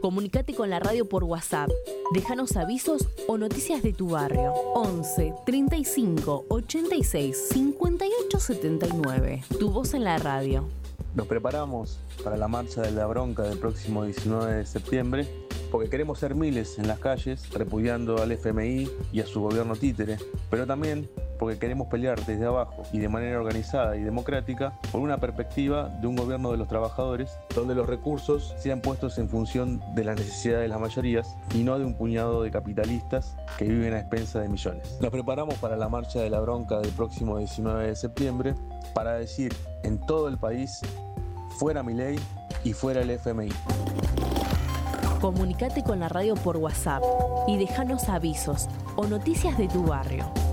Comunicate con la radio por WhatsApp. Déjanos avisos o noticias de tu barrio. 11 35 86 58 79. Tu voz en la radio. Nos preparamos para la marcha de la bronca del próximo 19 de septiembre porque queremos ser miles en las calles repudiando al FMI y a su gobierno títere, pero también porque queremos pelear desde abajo y de manera organizada y democrática por una perspectiva de un gobierno de los trabajadores donde los recursos sean puestos en función de las necesidades de las mayorías y no de un puñado de capitalistas que viven a expensas de millones. Nos preparamos para la marcha de la bronca del próximo 19 de septiembre para decir en todo el país fuera Milei y fuera el FMI. Comunicate con la radio por WhatsApp y déjanos avisos o noticias de tu barrio.